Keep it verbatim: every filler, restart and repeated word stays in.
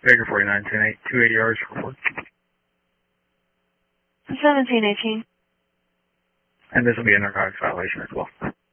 Baker forty-nine, ten eight, two eighty yards for Ford. seventeen eighteen. And this will be a narcotics violation as well.